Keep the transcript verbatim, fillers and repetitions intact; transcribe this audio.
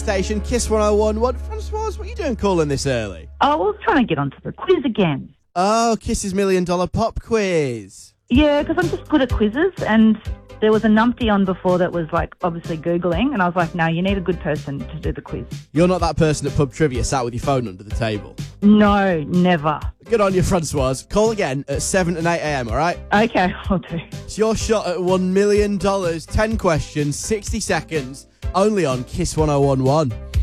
station, Kiss one oh one. What, Francois, what are you doing calling this early? I was trying to get onto the quiz again. Oh, Kiss's Million Dollar Pop Quiz. Yeah, because I'm just good at quizzes, and there was a numpty on before that was, like, obviously Googling, and I was like, no, you need a good person to do the quiz. You're not that person at pub trivia sat with your phone under the table? No, never. Good on you, Francois. Call again at seven and eight a.m, all right? Okay, I'll do. It's your shot at one million dollars, ten questions, sixty seconds, only on Kiss one oh one one.